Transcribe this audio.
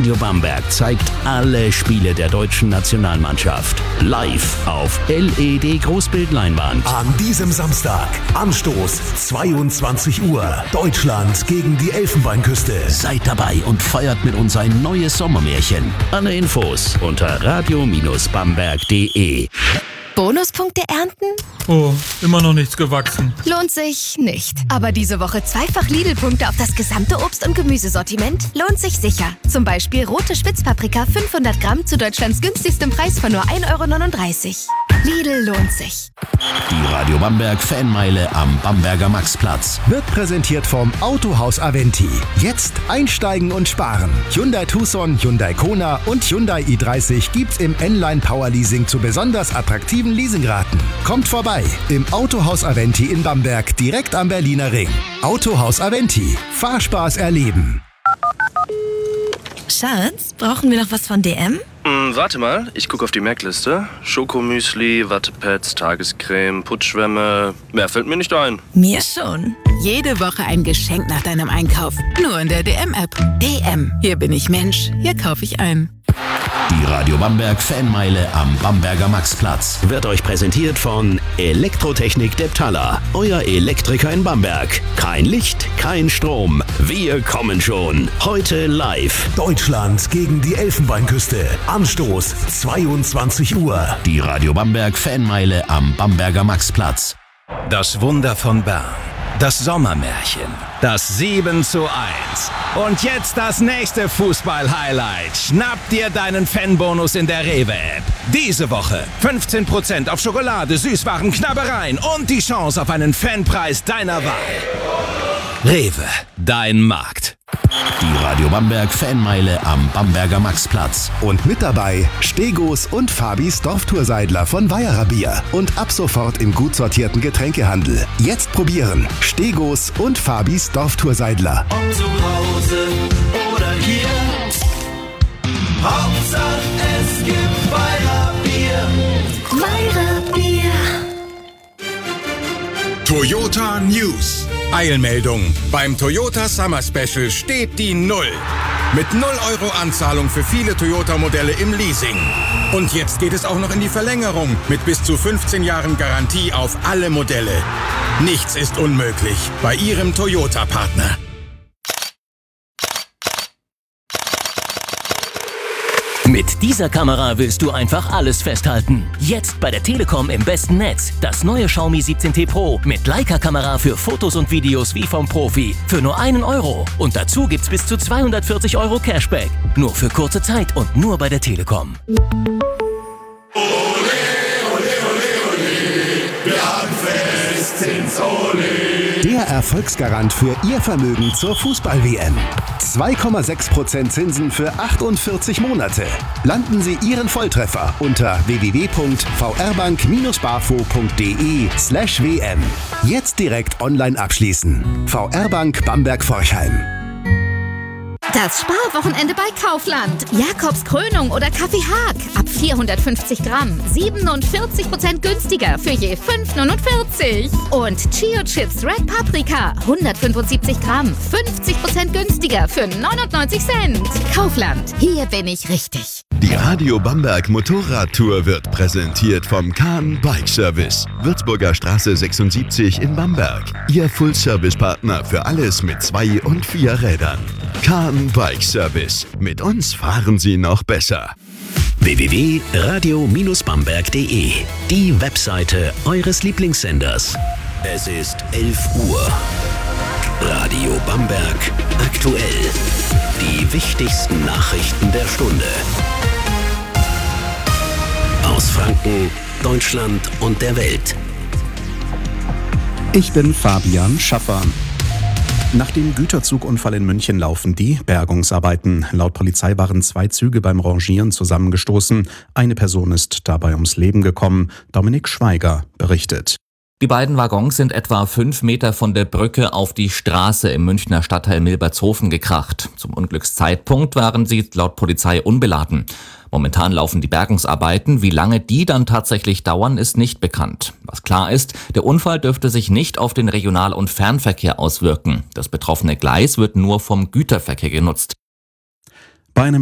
Radio Bamberg zeigt alle Spiele der deutschen Nationalmannschaft live auf LED-Großbildleinwand. An diesem Samstag, Anstoß 22 Uhr, Deutschland gegen die Elfenbeinküste. Seid dabei und feiert mit uns ein neues Sommermärchen. Alle Infos unter radio-bamberg.de. Bonuspunkte ernten? Oh, immer noch nichts gewachsen. Lohnt sich nicht. Aber diese Woche zweifach Lidl-Punkte auf das gesamte Obst- und Gemüsesortiment lohnt sich sicher. Zum Beispiel rote Spitzpaprika 500 Gramm zu Deutschlands günstigstem Preis von nur 1,39 €. Lidl lohnt sich. Die Radio Bamberg Fanmeile am Bamberger Maxplatz. Wird präsentiert vom Autohaus Aventi. Jetzt einsteigen und sparen. Hyundai Tucson, Hyundai Kona und Hyundai i30 gibt's im N-Line Power Leasing zu besonders attraktiven Leasingraten. Kommt vorbei im Autohaus Aventi in Bamberg, direkt am Berliner Ring. Autohaus Aventi. Fahrspaß erleben. Schatz, brauchen wir noch was von DM? Warte mal, ich gucke auf die Merkliste. Schokomüsli, Wattepads, Tagescreme, Putzschwämme. Mehr fällt mir nicht ein. Mir schon. Jede Woche ein Geschenk nach deinem Einkauf. Nur in der DM-App. DM. Hier bin ich Mensch. Hier kaufe ich ein. Die Radio Bamberg Fanmeile am Bamberger Maxplatz wird euch präsentiert von Elektrotechnik Deptala, euer Elektriker in Bamberg. Kein Licht, kein Strom. Wir kommen schon. Heute live. Deutschland gegen die Elfenbeinküste. Anstoß 22 Uhr. Die Radio Bamberg Fanmeile am Bamberger Maxplatz. Das Wunder von Bern. Das Sommermärchen. Das 7:1. Und jetzt das nächste Fußball-Highlight. Schnapp dir deinen Fanbonus in der Rewe-App. Diese Woche 15% auf Schokolade, Süßwaren, Knabbereien und die Chance auf einen Fanpreis deiner Wahl. Rewe, dein Markt. Die Radio Bamberg Fanmeile am Bamberger Maxplatz. Und mit dabei Stegos und Fabis Dorftourseidler von Weierer Bier. Und ab sofort im gut sortierten Getränkehandel. Jetzt probieren. Stegos und Fabis Dorftourseidler. Ob zu Hause oder hier. Hauptsache es gibt Weierer Bier. Weierer Bier. Toyota News. Eilmeldung. Beim Toyota Summer Special steht die 0. Mit 0 € Anzahlung für viele Toyota-Modelle im Leasing. Und jetzt geht es auch noch in die Verlängerung mit bis zu 15 Jahren Garantie auf alle Modelle. Nichts ist unmöglich bei Ihrem Toyota-Partner. Mit dieser Kamera willst du einfach alles festhalten. Jetzt bei der Telekom im besten Netz. Das neue Xiaomi 17T Pro mit Leica-Kamera für Fotos und Videos wie vom Profi. Für nur 1 €. Und dazu gibt's bis zu 240 € Cashback. Nur für kurze Zeit und nur bei der Telekom. Ole, ole, ole, ole. Wir haben Festzins, ole. Der Erfolgsgarant für Ihr Vermögen zur Fußball-WM. 2,6% Zinsen für 48 Monate. Landen Sie Ihren Volltreffer unter www.vrbank-barfo.de/WM. Jetzt direkt online abschließen. VR Bank Bamberg-Forchheim. Das Sparwochenende bei Kaufland. Jakobs Krönung oder Kaffee Haag. Ab 450 Gramm. 47% günstiger für je 5,49. Und Chio Chips Red Paprika. 175 Gramm. 50% günstiger für 99 Cent. Kaufland. Hier bin ich richtig. Die Radio Bamberg Motorradtour wird präsentiert vom Kahn Bike Service. Würzburger Straße 76 in Bamberg. Ihr Full-Service-Partner für alles mit 2 und 4 Rädern. Kahn Bike Service. Mit uns fahren Sie noch besser. www.radio-bamberg.de. Die Webseite eures Lieblingssenders. Es ist 11 Uhr. Radio Bamberg aktuell. Die wichtigsten Nachrichten der Stunde. Aus Franken, Deutschland und der Welt. Ich bin Fabian Schaffer. Nach dem Güterzugunfall in München laufen die Bergungsarbeiten. Laut Polizei waren 2 Züge beim Rangieren zusammengestoßen. Eine Person ist dabei ums Leben gekommen. Dominik Schweiger berichtet. Die beiden Waggons sind etwa 5 Meter von der Brücke auf die Straße im Münchner Stadtteil Milbertshofen gekracht. Zum Unglückszeitpunkt waren sie laut Polizei unbeladen. Momentan laufen die Bergungsarbeiten. Wie lange die dann tatsächlich dauern, ist nicht bekannt. Was klar ist, der Unfall dürfte sich nicht auf den Regional- und Fernverkehr auswirken. Das betroffene Gleis wird nur vom Güterverkehr genutzt. Bei einem